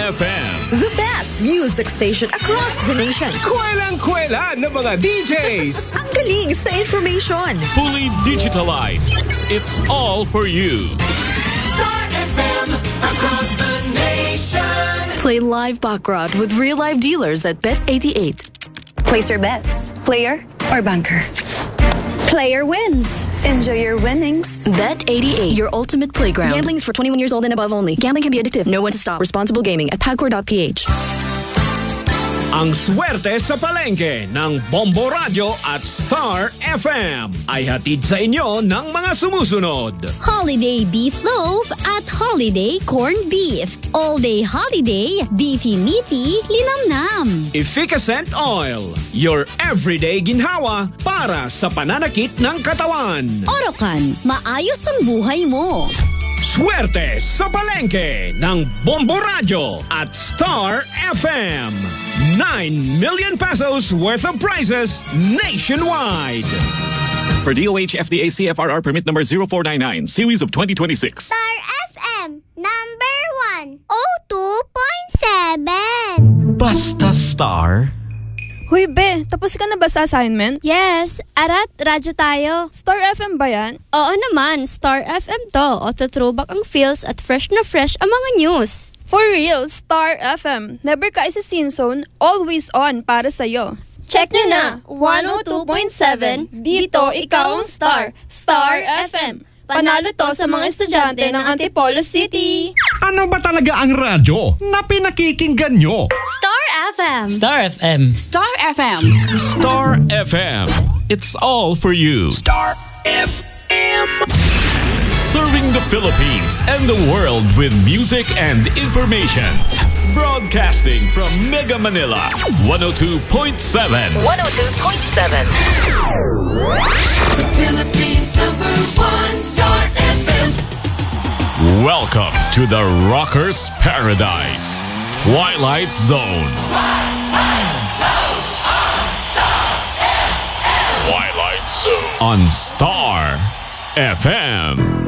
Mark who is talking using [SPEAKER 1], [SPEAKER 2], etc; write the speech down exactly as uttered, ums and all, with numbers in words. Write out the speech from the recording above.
[SPEAKER 1] F M.
[SPEAKER 2] The best music station across the nation.
[SPEAKER 3] Kwelang-kwela ng mga D Js.
[SPEAKER 2] Ang galing sa information.
[SPEAKER 1] Fully digitalized. It's all for you.
[SPEAKER 4] Star F M across the nation.
[SPEAKER 5] Play live baccarat with real live dealers at Bet eighty-eight.
[SPEAKER 6] Place your bets. Player or banker. Player wins. Enjoy your winnings.
[SPEAKER 5] Bet eighty-eight, your ultimate playground. Gambling is for twenty-one years old and above only. Gambling can be addictive. Know when to stop. Responsible gaming at pagcor dot p h.
[SPEAKER 3] Ang swerte sa palengke ng Bombo Radio at Star F M ay hatid sa inyo ng mga sumusunod.
[SPEAKER 7] Holiday Beef Loaf at Holiday Corned Beef. All-day holiday, beefy meaty, linamnam.
[SPEAKER 3] Efficacent Oil, your everyday ginhawa para sa pananakit ng katawan.
[SPEAKER 7] Orocan, maayos ang buhay mo.
[SPEAKER 3] Swerte sa palengke ng Bombo Radio at Star F M. nine million pesos worth of prizes nationwide.
[SPEAKER 8] For D O H F D A C F R R permit number zero four nine nine, series of twenty twenty-six.
[SPEAKER 9] Star F M, number one, oh two point seven.
[SPEAKER 8] Basta Star.
[SPEAKER 10] Huy, Be, tapos ka na ba sa assignment?
[SPEAKER 11] Yes, arat, radyo tayo.
[SPEAKER 10] Star F M ba yan?
[SPEAKER 11] Oo naman, Star F M to. Auto-throwback ang feels at fresh na fresh ang mga news.
[SPEAKER 10] For real, Star F M. Never ka isa-scene zone, always on para sa'yo.
[SPEAKER 11] Check nyo na, one oh two point seven, dito ikaw ang star, Star F M. Panalo to sa mga estudyante ng Antipolo City.
[SPEAKER 3] Ano ba talaga ang radyo na pinakikinggan nyo?
[SPEAKER 11] Star F M.
[SPEAKER 12] Star F M.
[SPEAKER 5] Star F M.
[SPEAKER 1] Star F M. It's all for you.
[SPEAKER 3] Star F M.
[SPEAKER 1] Serving the Philippines and the world with music and information. Broadcasting from Mega Manila, one oh two point seven.
[SPEAKER 2] one oh two point seven.
[SPEAKER 4] The Philippines number one, Star F M.
[SPEAKER 1] Welcome to the Rockers Paradise, Twilight Zone.
[SPEAKER 4] Twilight Zone on Star F M.
[SPEAKER 1] Twilight Zone on Star F M.